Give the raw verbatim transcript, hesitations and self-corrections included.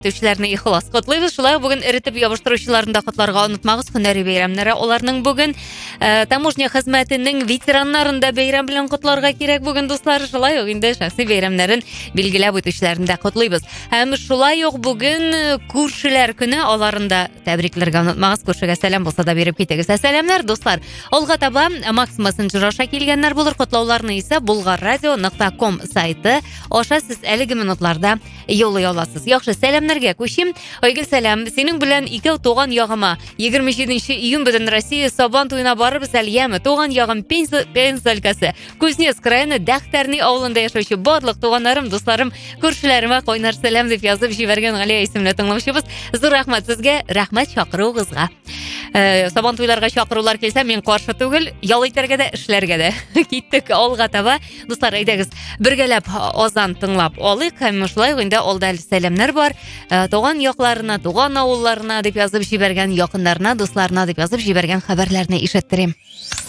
Төшләрне ихлас котлыйбыз. Шулай бүген эретеп ябыштыручыларны да котларга онытмагыз. Һөнәри бәйрәмнәре аларның бүген э, таможня хезмәтенең ветераннарын да бәйрәм белән котларга кирәк бүген дуслар. Шулай ук инде шәхси бәйрәмнәрен билгеләп үтүчеләрне дә котлыйбыз. Һәм шулай ук бүген күршеләр көне, аларында тәбрикләргә онытмагыз. Күршегә сәлам булса да биреп китегез. Сәламнар дуслар. Алга таба Макс мессенджер аша килгәннәр булыр. Котлауларны исә булгаррадио нокта ком сайты аша сез әлеге минутларда юллый аласыз. Яхшы, сәламнәргә күчим. Айгөл, сәлам. Синең белән икәү туган ягыма егерме җиденче июнь бөтен Россия Сабан туена барыбыз әлияме. Туган ягым Пенза өлкәсе, Кузнецк районы Дәхтәрни авылында яшәүче барлык туганнарым, дусларым, күршеләремә кайнар сәлам дип язып җибәргән Галия исемле тыңлаучыбыз. Зур рәхмәт сезгә, рәхмәт чакыруыгызга. Э, Сабан туйларга чакырулар килсә, мен каршы түгел, ял итәргә дә, эшләргә дә. Киттек алга таба. Дуслар, әйдәгез, бергәләп азан тыңлап алыйк. Һәм шулай инде алда сәламнар бар. Э, туган якларына, туган авылларына дип язып җибәргән, якыннарына, дусларына дип язып җибәргән хәбәрләрне ишеттерим.